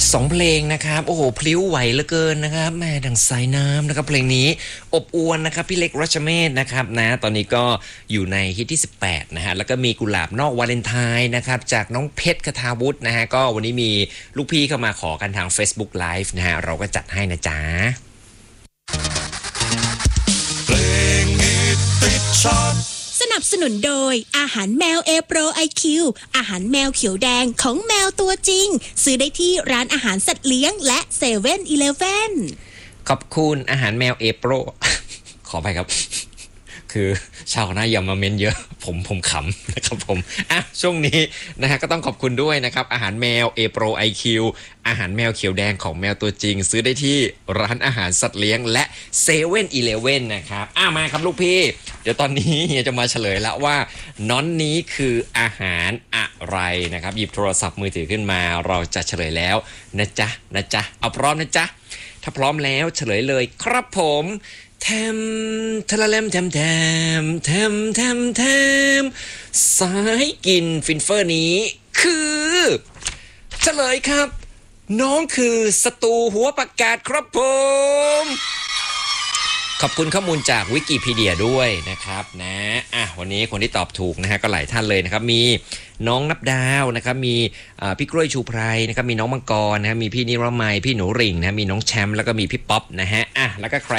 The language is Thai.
2เพลงนะครับโอ้โหพลิ้วไหวเหลือเกินนะครับแม่ดังสายน้ำนะครับเพลงนี้อบอวลนะครับพี่เล็กรัชเมศนะครับนะตอนนี้ก็อยู่ในฮิตที่18นะฮะแล้วก็มีกุหลาบนอกวาเลนไทน์นะครับจากน้องเพชรคทาวุฒินะฮะก็วันนี้มีลูกพี่เข้ามาขอกันทาง Facebook Live นะฮะเราก็จัดให้นะจ๊ะเพลงฮิตติดชาร์ตสนับสนุนโดยอาหารแมวเอโปรไอคิวอาหารแมวเขียวแดงของแมวตัวจริงซื้อได้ที่ร้านอาหารสัตว์เลี้ยงและเซเว่นอีเลฟเว่นขอบคุณอาหารแมวเอโปร ขอไปครับ คือชาวหน้าอย่ามาเม้นเยอะผมขำนะครับผมช่วงนี้นะฮะก็ต้องขอบคุณด้วยนะครับอาหารแมวเอโปรไอคิวอาหารแมวเขียวแดงของแมวตัวจริงซื้อได้ที่ร้านอาหารสัตว์เลี้ยงและเซเว่นอีเลฟเว่นนะครับมาครับลูกพี่เดี๋ยวตอนนี้เฮียจะมาเฉลยแล้วว่าน้อนนี้คืออาหารอะไรนะครับหยิบโทรศัพท์มือถือขึ้นมาเราจะเฉลยแล้วนะจ๊ะเอาพร้อมนะจ๊ะถ้าพร้อมแล้วเฉลยเลยครับผมแทมทะละเลมแทมสายกินฟินเฟอร์นี้คือเฉลยครับน้องคือสตูหัวประกาศครับผมขอบคุณข้อมูลจากวิกิพีเดียด้วยนะครับนะวันนี้คนที่ตอบถูกนะฮะก็หลายท่านเลยนะครับมีน้องนับดาวนะครับมีพี่กล้วยชูไพรนะครับมีน้องมังกรนะฮะมีพี่นิรมัยพี่หนูริ่งนะมีน้องแชมป์แล้วก็มีพี่ป๊อปนะฮะแล้วก็ใคร